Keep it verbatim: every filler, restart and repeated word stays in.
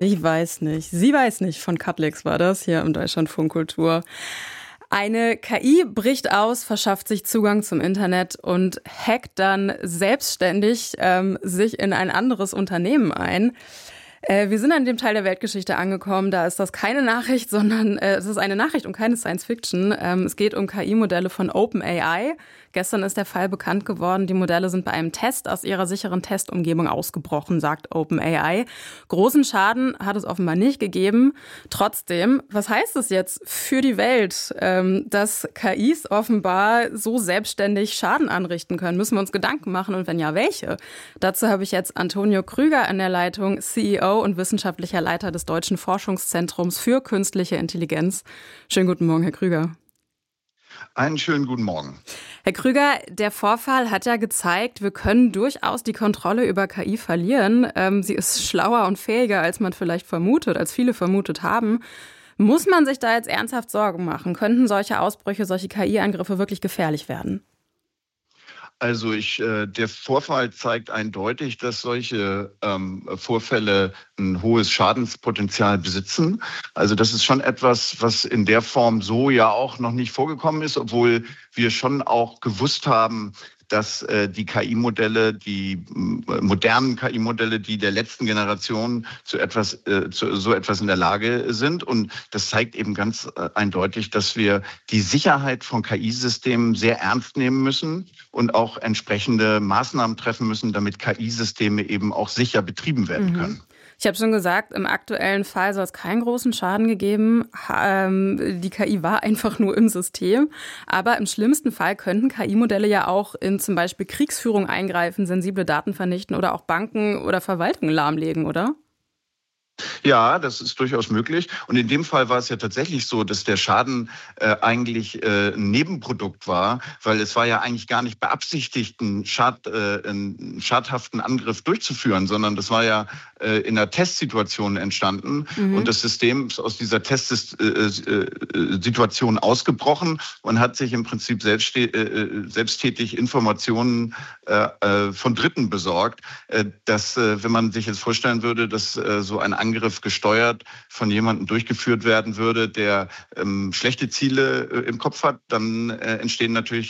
Ich weiß nicht. Sie weiß nicht. Von Cutlix war das hier im Deutschlandfunk Kultur. Eine K I bricht aus, verschafft sich Zugang zum Internet und hackt dann selbstständig ähm, sich in ein anderes Unternehmen ein. Äh, wir sind an dem Teil der Weltgeschichte angekommen, da ist das keine Nachricht, sondern äh, es ist eine Nachricht und keine Science-Fiction. Ähm, es geht um K I-Modelle von OpenAI. Gestern ist der Fall bekannt geworden. Die Modelle sind bei einem Test aus ihrer sicheren Testumgebung ausgebrochen, sagt OpenAI. Großen Schaden hat es offenbar nicht gegeben. Trotzdem, was heißt es jetzt für die Welt, ähm, dass K Is offenbar so selbstständig Schaden anrichten können? Müssen wir uns Gedanken machen und wenn ja, welche? Dazu habe ich jetzt Antonio Krüger an der Leitung, C E O und wissenschaftlicher Leiter des Deutschen Forschungszentrums für künstliche Intelligenz. Schönen guten Morgen, Herr Krüger. Einen schönen guten Morgen. Herr Krüger, der Vorfall hat ja gezeigt, wir können durchaus die Kontrolle über K I verlieren. Ähm, sie ist schlauer und fähiger, als man vielleicht vermutet, als viele vermutet haben. Muss man sich da jetzt ernsthaft Sorgen machen? Könnten solche Ausbrüche, solche K I-Angriffe wirklich gefährlich werden? Also ich, äh, der Vorfall zeigt eindeutig, dass solche ähm, Vorfälle ein hohes Schadenspotenzial besitzen. Also das ist schon etwas, was in der Form so ja auch noch nicht vorgekommen ist, obwohl wir schon auch gewusst haben, dass äh, die K I-Modelle, die äh, modernen K I-Modelle, die der letzten Generation zu etwas, äh, zu so etwas in der Lage sind. Und das zeigt eben ganz äh, eindeutig, dass wir die Sicherheit von K I-Systemen sehr ernst nehmen müssen und auch entsprechende Maßnahmen treffen müssen, damit K I-Systeme eben auch sicher betrieben werden Mhm. können. Ich habe schon gesagt, im aktuellen Fall soll es keinen großen Schaden gegeben. Ähm, die K I war einfach nur im System. Aber im schlimmsten Fall könnten K I-Modelle ja auch in zum Beispiel Kriegsführung eingreifen, sensible Daten vernichten oder auch Banken oder Verwaltungen lahmlegen, oder? Ja, das ist durchaus möglich. Und in dem Fall war es ja tatsächlich so, dass der Schaden äh, eigentlich äh, ein Nebenprodukt war, weil es war ja eigentlich gar nicht beabsichtigt, einen, Schad, äh, einen schadhaften Angriff durchzuführen, sondern das war ja äh, in einer Testsituation entstanden. Mhm. Und das System ist aus dieser Testsituation äh, ausgebrochen und hat sich im Prinzip selbst, äh, selbsttätig Informationen äh, von Dritten besorgt. Äh, dass, äh, wenn man sich jetzt vorstellen würde, dass äh, so ein Angriff gesteuert von jemandem durchgeführt werden würde, der ähm, schlechte Ziele äh, im Kopf hat, dann äh, entstehen natürlich